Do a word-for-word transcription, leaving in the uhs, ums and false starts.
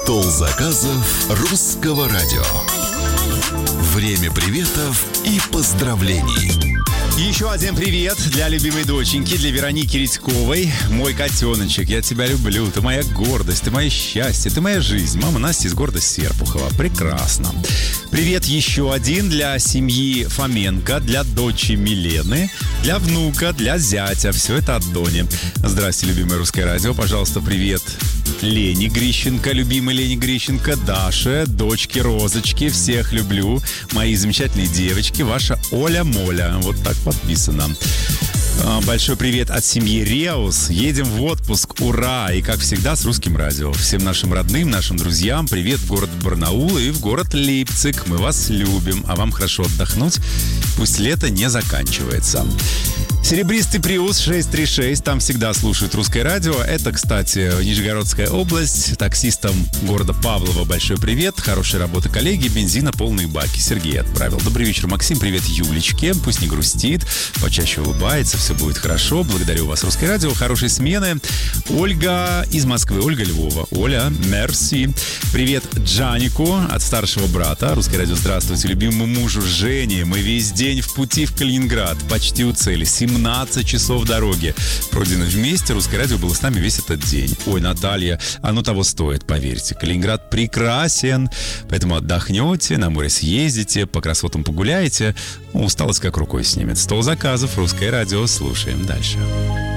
Стол заказов Русского радио. Время приветов и поздравлений. Еще один привет для любимой доченьки, для Вероники Редьковой. Мой котеночек, я тебя люблю. Ты моя гордость, ты мое счастье, ты моя жизнь. Мама Настя из города Серпухова. Прекрасно. Привет еще один для семьи Фоменко, для дочери Милены, для внука, для зятя. Все это от Дони. Здрасте, любимое Русское радио. Пожалуйста, привет Лене Грищенко, любимой Лене Грищенко, Даше, дочке Розочке. Всех люблю. Мои замечательные девочки. Ваша Оля-Моля. Вот так подписано. Большой привет от семьи Реус. Едем в отпуск. Ура! И как всегда с Русским радио. Всем нашим родным, нашим друзьям привет в город Барнаул и в город Лейпциг. Мы вас любим. А вам хорошо отдохнуть. Пусть лето не заканчивается. Серебристый Приус шесть три шесть, там всегда слушают Русское радио. Это, кстати, Нижегородская область. Таксистам города Павлова большой привет. Хорошей работы, коллеги. Бензина полные баки. Сергей отправил. Добрый вечер, Максим. Привет Юлечке. Пусть не грустит, почаще улыбается. Все будет хорошо. Благодарю вас, Русское радио. Хорошей смены. Ольга из Москвы. Ольга Львова. Оля, мерси. Привет Джанику от старшего брата. Русское радио, здравствуйте. Любимому мужу Жене. Мы весь день в пути в Калининград. Почти у цели. семнадцать часов дороги пройдены вместе. Русское радио было с нами весь этот день. Ой, Наталья, оно того стоит, поверьте. Калининград прекрасен, поэтому отдохнете, на море съездите, по красотам погуляете. Ну, усталость как рукой снимет. Стол заказов, Русское радио. Слушаем дальше.